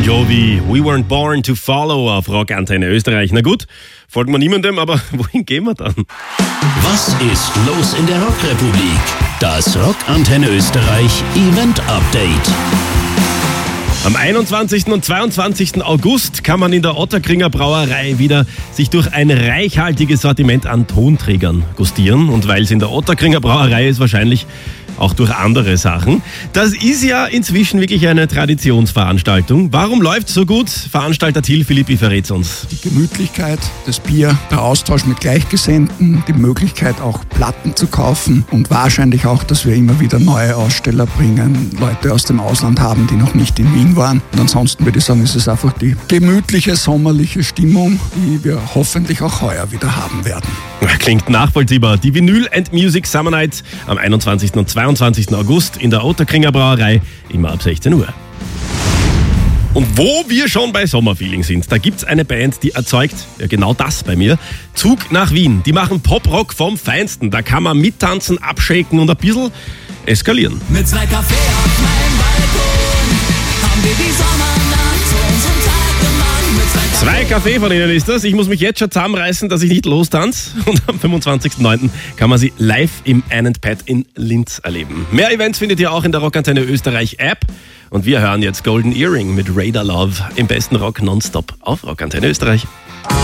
Bon Jovi, We Weren't Born to Follow auf Rockantenne Österreich. Na gut, folgen wir niemandem, aber wohin gehen wir dann? Was ist los in der Rockrepublik? Das Rockantenne Österreich Event Update. Am 21. und 22. August kann man in der Ottakringer Brauerei wieder sich durch ein reichhaltiges Sortiment an Tonträgern gustieren. Und weil es in der Ottakringer Brauerei ist, wahrscheinlich auch durch andere Sachen. Das ist ja inzwischen wirklich eine Traditionsveranstaltung. Warum läuft es so gut? Veranstalter Till Philippi verrät uns. Die Gemütlichkeit, das Bier, der Austausch mit Gleichgesinnten, die Möglichkeit auch Platten zu kaufen und wahrscheinlich auch, dass wir immer wieder neue Aussteller bringen, Leute aus dem Ausland haben, die noch nicht in Wien waren. Und ansonsten würde ich sagen, ist es einfach die gemütliche, sommerliche Stimmung, die wir hoffentlich auch heuer wieder haben werden. Klingt nachvollziehbar. Die Vinyl & Music Summer Night am 21. und 22. August in der Ottakringer Brauerei, immer ab 16 Uhr. Und wo wir schon bei Sommerfeeling sind, da gibt's eine Band, die erzeugt, ja genau das bei mir, Zug nach Wien. Die machen Poprock vom Feinsten. Da kann man mittanzen, abschaken und ein bisschen eskalieren. Mit 2 Kaffee auf meinem Balkon haben wir die Sommernacht zu unserem Tag gemacht. Mit 2 Kaffee von ihnen ist das. Ich muss mich jetzt schon zusammenreißen, dass ich nicht lostanze. Und am 25.09. kann man sie live im Ann & Pat in Linz erleben. Mehr Events findet ihr auch in der Rockantenne Österreich App. Und wir hören jetzt Golden Earring mit Radar Love im besten Rock nonstop auf Rockantenne Österreich.